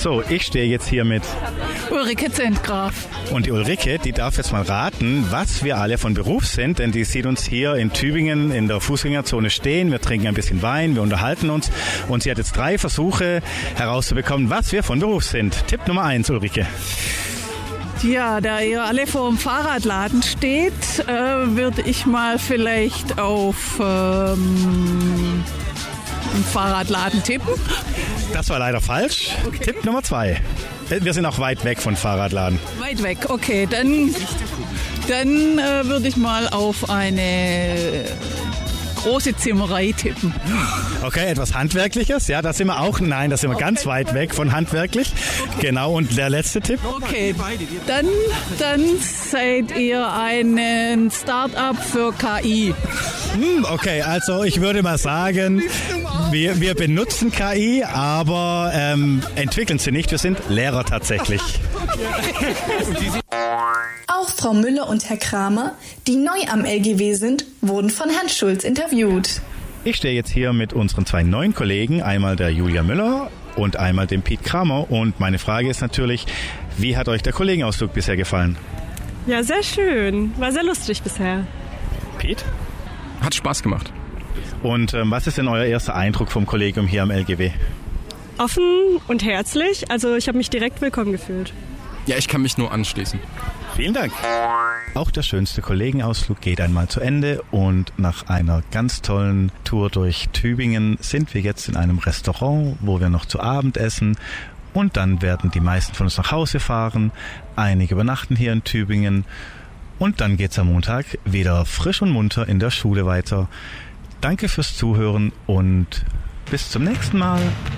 So, ich stehe jetzt hier mit Ulrike Zentgraf. Und die Ulrike, die darf jetzt mal raten, was wir alle von Beruf sind, denn die sieht uns hier in Tübingen in der Fußgängerzone stehen. Wir trinken ein bisschen Wein, wir unterhalten uns und sie hat jetzt 3 Versuche herauszubekommen, was wir von Beruf sind. Tipp Nummer 1, Ulrike. Ja, da ihr alle vor dem Fahrradladen steht, würde ich mal vielleicht auf einen Fahrradladen tippen. Das war leider falsch. Okay. Tipp Nummer 2. Wir sind auch weit weg von Fahrradladen. Weit weg, okay. Dann würde ich mal auf eine große Zimmerei tippen. Okay, etwas Handwerkliches. Ja, da sind wir auch. Nein, da sind wir ganz weit weg von handwerklich. Genau, und der letzte Tipp? Okay, dann seid ihr ein Start-up für KI. Okay, also ich würde mal sagen, wir benutzen KI, aber entwickeln sie nicht. Wir sind Lehrer tatsächlich. Auch Frau Müller und Herr Kramer, die neu am LGW sind, wurden von Herrn Schulz interviewt. Ich stehe jetzt hier mit unseren 2 neuen Kollegen, einmal der Julia Müller und einmal dem Piet Kramer. Und meine Frage ist natürlich, wie hat euch der Kollegenausflug bisher gefallen? Ja, sehr schön. War sehr lustig bisher. Piet? Hat Spaß gemacht. Und was ist denn euer erster Eindruck vom Kollegium hier am LGW? Offen und herzlich. Also ich habe mich direkt willkommen gefühlt. Ja, ich kann mich nur anschließen. Vielen Dank. Auch der schönste Kollegenausflug geht einmal zu Ende und nach einer ganz tollen Tour durch Tübingen sind wir jetzt in einem Restaurant, wo wir noch zu Abend essen und dann werden die meisten von uns nach Hause fahren. Einige übernachten hier in Tübingen und dann geht's am Montag wieder frisch und munter in der Schule weiter. Danke fürs Zuhören und bis zum nächsten Mal.